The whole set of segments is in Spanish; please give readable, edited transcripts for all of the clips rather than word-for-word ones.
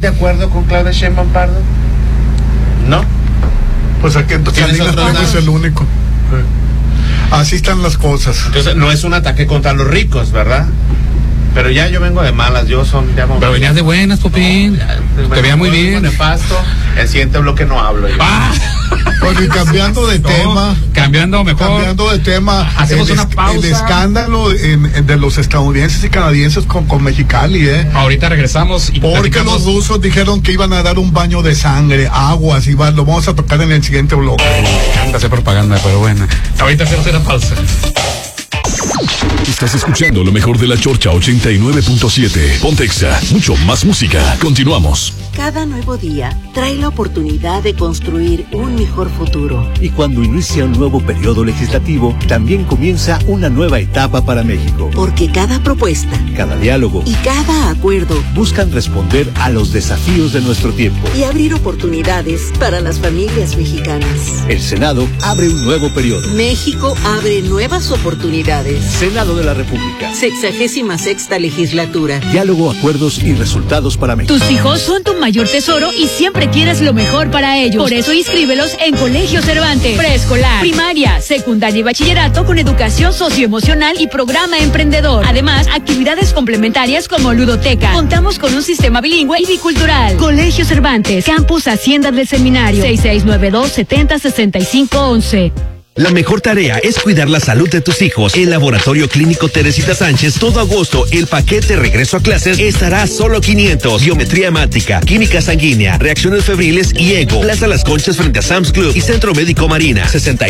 de acuerdo con Claudia Sheinbaum Pardo? ¿No? Pues aquí Salinas Pliego es el único. Así están las cosas. Entonces no es un ataque contra los ricos, ¿verdad? Pero ya yo vengo de malas, Pero venías de buenas, Popín. Te veía muy bien. Nefasto. El siguiente bloque no hablo yo. Bueno, y cambiando de tema. Cambiando de tema. Hacemos una pausa. El escándalo de los estadounidenses y canadienses con Mexicali, Ahorita regresamos y porque los rusos dijeron que iban a dar un baño de sangre, aguas, y lo vamos a tocar en el siguiente bloque. Hace propaganda, pero bueno. Ahorita hacemos una pausa. Estás escuchando lo mejor de la Chorcha 89.7. Pontexa, mucho más música. Continuamos. Cada nuevo día trae la oportunidad de construir un mejor futuro. Y cuando inicia un nuevo periodo legislativo, también comienza una nueva etapa para México. Porque cada propuesta, cada diálogo y cada acuerdo buscan responder a los desafíos de nuestro tiempo y abrir oportunidades para las familias mexicanas. El Senado abre un nuevo periodo. México abre nuevas oportunidades. Senado de la República. 66ª legislatura. Diálogo, acuerdos y resultados para México. Tus hijos son tu mayor tesoro y siempre quieres lo mejor para ellos. Por eso inscríbelos en Colegio Cervantes. Preescolar, primaria, secundaria y bachillerato con educación socioemocional y programa emprendedor. Además, actividades complementarias como ludoteca. Contamos con un sistema bilingüe y bicultural. Colegio Cervantes, Campus Hacienda del Seminario. 6692-706511. La mejor tarea es cuidar la salud de tus hijos. El Laboratorio Clínico Teresita Sánchez, todo agosto, el paquete regreso a clases estará a solo 500. Biometría hemática, química sanguínea, reacciones febriles y ego. Plaza Las Conchas frente a Sam's Club y Centro Médico Marina.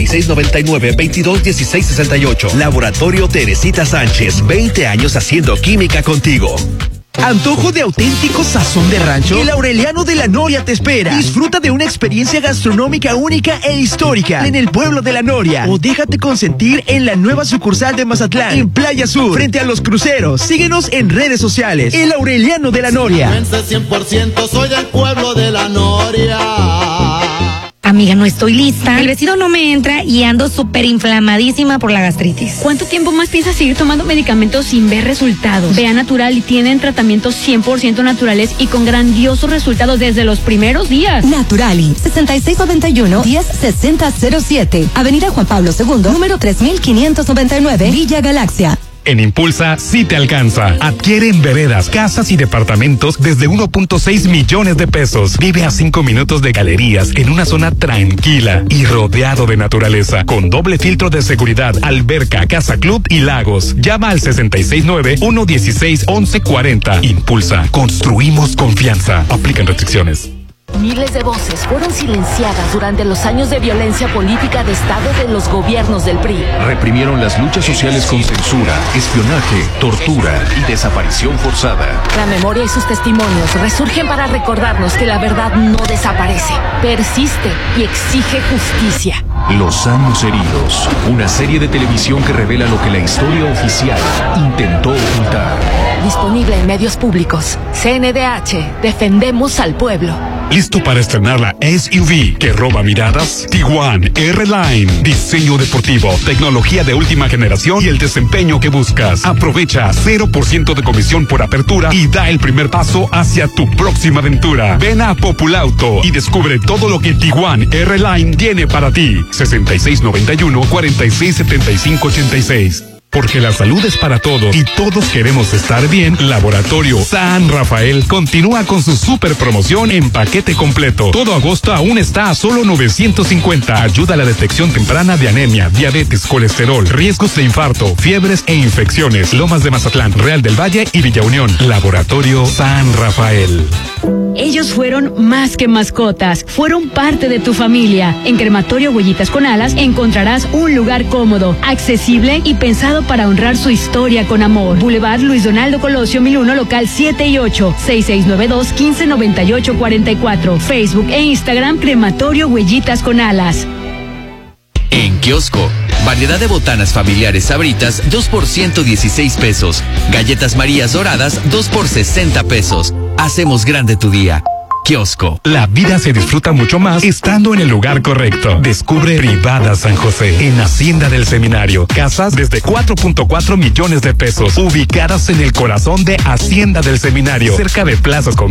6699-221668. Laboratorio Teresita Sánchez, 20 años haciendo química contigo. ¿Antojo de auténtico sazón de rancho? El Aureliano de la Noria te espera. Disfruta de una experiencia gastronómica única e histórica en el pueblo de la Noria. O déjate consentir en la nueva sucursal de Mazatlán, en Playa Sur, frente a los cruceros. Síguenos en redes sociales. El Aureliano de la Noria. 100% soy del pueblo de la Noria. Amiga, no estoy lista. El vestido no me entra y ando súper inflamadísima por la gastritis. ¿Cuánto tiempo más piensas seguir tomando medicamentos sin ver resultados? Ve a Natural y tienen tratamientos 100% naturales y con grandiosos resultados desde los primeros días. Naturali, 6691-106007. Avenida Juan Pablo II, número 3599, Villa Galaxia. En Impulsa sí te alcanza. Adquiere en veredas, casas y departamentos desde 1.6 millones de pesos. Vive a 5 minutos de galerías en una zona tranquila y rodeado de naturaleza, con doble filtro de seguridad, alberca, casa club y lagos. Llama al 669-116-1140. Impulsa. Construimos confianza. Aplican restricciones. Miles de voces fueron silenciadas durante los años de violencia política de Estado de los gobiernos del PRI. Reprimieron las luchas sociales con censura, espionaje, tortura y desaparición forzada. La memoria y sus testimonios resurgen para recordarnos que la verdad no desaparece, persiste y exige justicia. Los años heridos. Una serie de televisión que revela lo que la historia oficial intentó ocultar. Disponible en medios públicos. CNDH. Defendemos al pueblo. ¿Listo para estrenar la SUV que roba miradas? Tiguan R-Line. Diseño deportivo, tecnología de última generación y el desempeño que buscas. Aprovecha 0% de comisión por apertura y da el primer paso hacia tu próxima aventura. Ven a Populauto y descubre todo lo que Tiguan R-Line tiene para ti. 6691-467586. Porque la salud es para todos y todos queremos estar bien, Laboratorio San Rafael continúa con su super promoción en paquete completo. Todo agosto aún está a solo 950. Ayuda a la detección temprana de anemia, diabetes, colesterol, riesgos de infarto, fiebres e infecciones. Lomas de Mazatlán, Real del Valle y Villa Unión. Laboratorio San Rafael. Ellos fueron más que mascotas, fueron parte de tu familia. En Crematorio Huellitas con Alas encontrarás un lugar cómodo, accesible y pensado para honrar su historia con amor. Boulevard Luis Donaldo Colosio 1001, local 7 y 8, 6692-159844. Facebook e Instagram Crematorio Huellitas con Alas. En Kiosco, variedad de botanas familiares Sabritas, 2 por 116 pesos. Galletas Marías doradas, 2 por 60 pesos. Hacemos grande tu día. Kiosco. La vida se disfruta mucho más estando en el lugar correcto. Descubre Privada San José en Hacienda del Seminario. Casas desde 4.4 millones de pesos, ubicadas en el corazón de Hacienda del Seminario, cerca de plazas